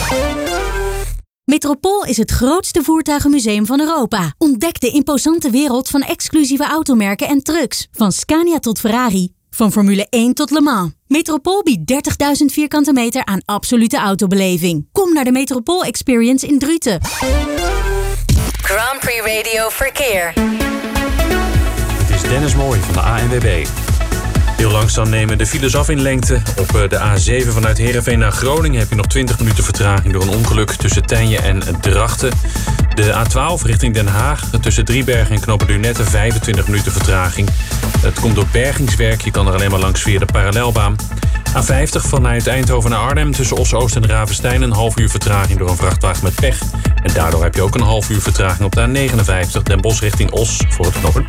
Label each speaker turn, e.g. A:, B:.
A: Metropool is het grootste voertuigenmuseum van Europa. Ontdek de imposante wereld van exclusieve automerken en trucks. Van Scania tot Ferrari. Van Formule 1 tot Le Mans. Metropool biedt 30.000 vierkante meter aan absolute autobeleving. Kom naar de Metropool Experience in Druten.
B: Grand Prix Radio Verkeer.
C: Het is Dennis Mooij van de ANWB. Heel langzaam nemen de files af in lengte. Op de A7 vanuit Heerenveen naar Groningen heb je nog 20 minuten vertraging door een ongeluk tussen Tenje en Drachten. De A12 richting Den Haag tussen Driebergen en Knoppen Lunette 25 minuten vertraging. Het komt door bergingswerk, je kan er alleen maar langs via de parallelbaan. A50 vanuit Eindhoven naar Arnhem tussen Oss-Oost en Ravenstein een half uur vertraging door een vrachtwagen met pech. En daardoor heb je ook een half uur vertraging op de A59 Den Bosch richting Os voor het knooppunt